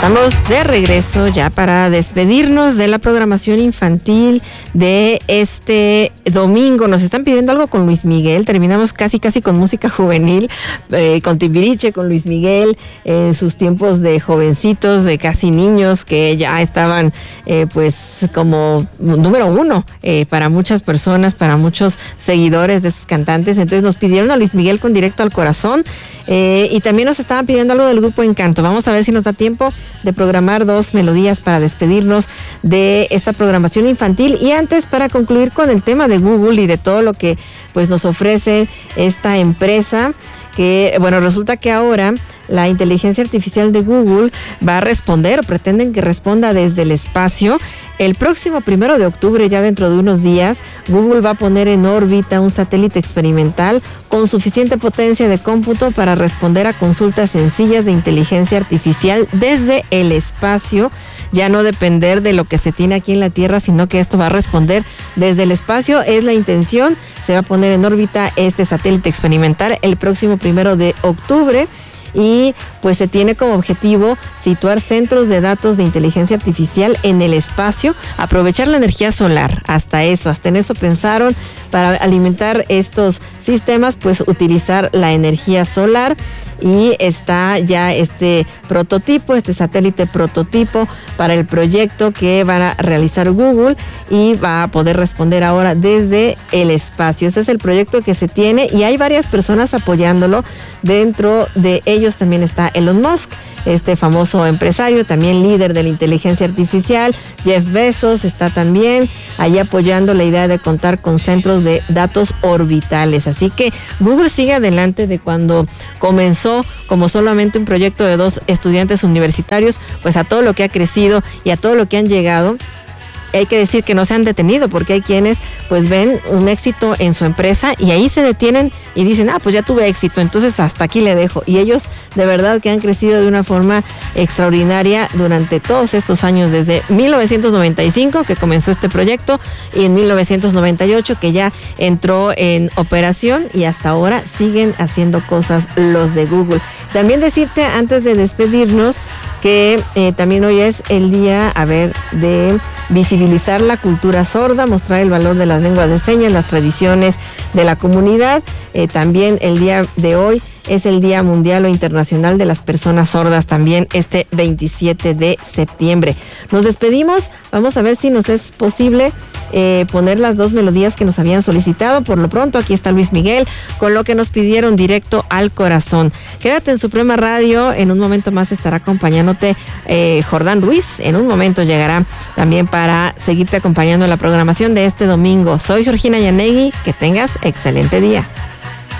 Estamos de regreso ya para despedirnos de la programación infantil de este domingo. Nos están pidiendo algo con Luis Miguel. Terminamos casi con música juvenil, con Timbiriche, con Luis Miguel, en sus tiempos de jovencitos, de casi niños, que ya estaban pues como número uno para muchas personas, para muchos seguidores de estos cantantes. Entonces nos pidieron a Luis Miguel con Directo al Corazón. Y también nos estaban pidiendo algo del grupo Encanto. Vamos a ver si nos da tiempo de programar 2 melodías para despedirnos de esta programación infantil. Y antes, para concluir con el tema de Google y de todo lo que pues nos ofrece esta empresa, que bueno, resulta que ahora la inteligencia artificial de Google va a responder, o pretenden que responda desde el espacio. El próximo 1 de octubre, ya dentro de unos días, Google va a poner en órbita un satélite experimental con suficiente potencia de cómputo para responder a consultas sencillas de inteligencia artificial desde el espacio. Ya no depender de lo que se tiene aquí en la Tierra, sino que esto va a responder desde el espacio. Es la intención. Se va a poner en órbita este satélite experimental el próximo 1 de octubre. Y pues se tiene como objetivo situar centros de datos de inteligencia artificial en el espacio, aprovechar la energía solar, hasta en eso pensaron, para alimentar estos sistemas, pues utilizar la energía solar. Y está ya este satélite prototipo para el proyecto que van a realizar Google y va a poder responder ahora desde el espacio. Ese es el proyecto que se tiene y hay varias personas apoyándolo. Dentro de ellos también está Elon Musk, este famoso empresario, también líder de la inteligencia artificial. Jeff Bezos está también ahí apoyando la idea de contar con centros de datos orbitales. Así que Google sigue adelante de cuando comenzó como solamente un proyecto de 2 estudiantes universitarios, pues a todo lo que ha crecido y a todo lo que han llegado. Hay que decir que no se han detenido, porque hay quienes pues ven un éxito en su empresa y ahí se detienen y dicen, pues ya tuve éxito, entonces hasta aquí le dejo. Y ellos de verdad que han crecido de una forma extraordinaria durante todos estos años, desde 1995 que comenzó este proyecto y en 1998 que ya entró en operación, y hasta ahora siguen haciendo cosas los de Google. También decirte, antes de despedirnos, que también hoy es el día, de visibilizar la cultura sorda, mostrar el valor de las lenguas de señas, las tradiciones de la comunidad. También el día de hoy es el Día Mundial o Internacional de las Personas Sordas, también este 27 de septiembre. Nos despedimos, vamos a ver si nos es posible poner las 2 melodías que nos habían solicitado. Por lo pronto, aquí está Luis Miguel con lo que nos pidieron, Directo al Corazón. Quédate en Suprema Radio, en un momento más estará acompañándote Jordán Ruiz. En un momento llegará también para seguirte acompañando en la programación de este domingo. Soy Georgina Yanegui, que tengas excelente día.